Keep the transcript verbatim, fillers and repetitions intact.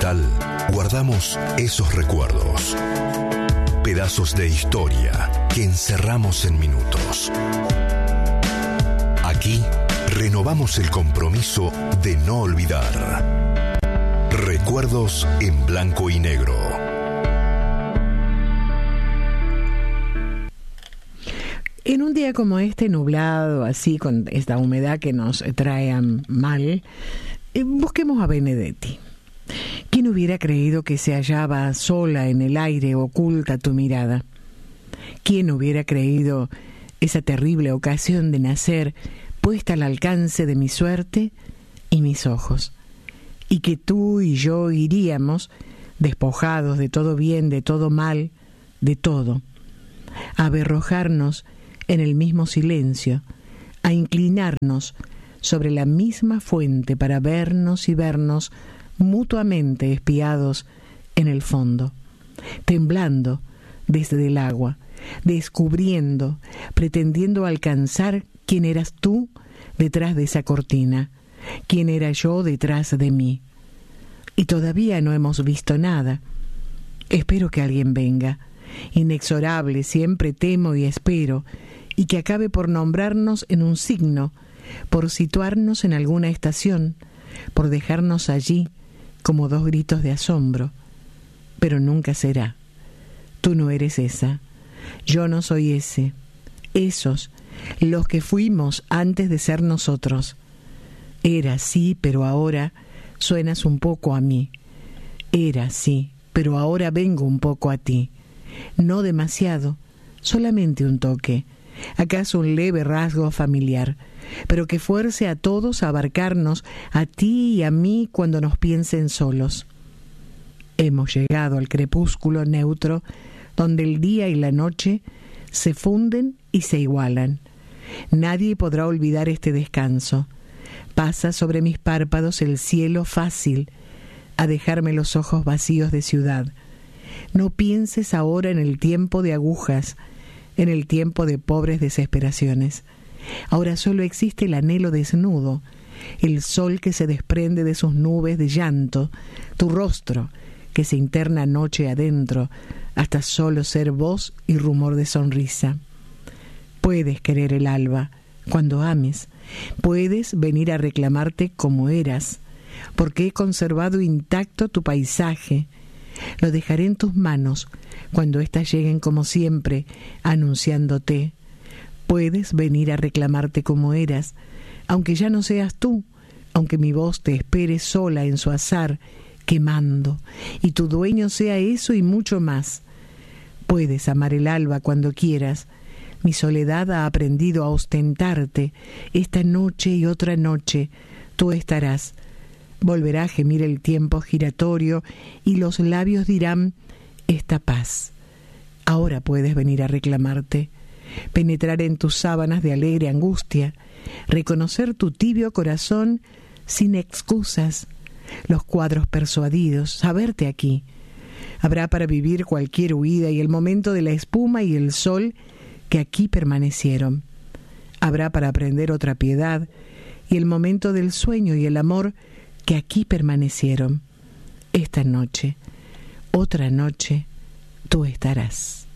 Monumental guardamos esos recuerdos, pedazos de historia que encerramos en minutos. Aquí renovamos el compromiso de no olvidar. Recuerdos en blanco y negro. En un día como este, nublado, así, con esta humedad que nos trae mal, eh, busquemos a Benedetti. ¿Quién hubiera creído que se hallaba sola en el aire, oculta tu mirada? ¿Quién hubiera creído esa terrible ocasión de nacer puesta al alcance de mi suerte y mis ojos? Y que tú y yo iríamos, despojados de todo bien, de todo mal, de todo, a aberrojarnos en el mismo silencio, a inclinarnos sobre la misma fuente para vernos y vernos mutuamente espiados en el fondo, temblando desde el agua, descubriendo, pretendiendo alcanzar quién eras tú detrás de esa cortina, quién era yo detrás de mí. Y todavía no hemos visto nada. Espero que alguien venga, inexorable, siempre temo y espero, y que acabe por nombrarnos en un signo, por situarnos en alguna estación, por dejarnos allí como dos gritos de asombro. Pero nunca será. Tú no eres esa. Yo no soy ese. Esos, los que fuimos antes de ser nosotros. Era, sí, pero ahora suenas un poco a mí. Era, sí, pero ahora vengo un poco a ti. No demasiado, solamente un toque. ¿Acaso un leve rasgo familiar? Pero que fuerce a todos a abarcarnos, a ti y a mí, cuando nos piensen solos. Hemos llegado al crepúsculo neutro, donde el día y la noche se funden y se igualan. Nadie podrá olvidar este descanso. Pasa sobre mis párpados el cielo fácil, a dejarme los ojos vacíos de ciudad. No pienses ahora en el tiempo de agujas, en el tiempo de pobres desesperaciones. Ahora solo existe el anhelo desnudo, el sol que se desprende de sus nubes de llanto, tu rostro que se interna noche adentro, hasta solo ser voz y rumor de sonrisa. Puedes querer el alba cuando ames, puedes venir a reclamarte como eras, porque he conservado intacto tu paisaje. Lo dejaré en tus manos cuando éstas lleguen como siempre, anunciándote. Puedes venir a reclamarte como eras, aunque ya no seas tú, aunque mi voz te espere sola en su azar, quemando, y tu dueño sea eso y mucho más. Puedes amar el alba cuando quieras. Mi soledad ha aprendido a ostentarte. Esta noche y otra noche tú estarás. Volverá a gemir el tiempo giratorio y los labios dirán: esta paz. Ahora puedes venir a reclamarte, penetrar en tus sábanas de alegre angustia, reconocer tu tibio corazón sin excusas, los cuadros persuadidos, saberte aquí. Habrá para vivir cualquier huida y el momento de la espuma y el sol que aquí permanecieron. Habrá para aprender otra piedad y el momento del sueño y el amor que aquí permanecieron. Esta noche, otra noche, tú estarás.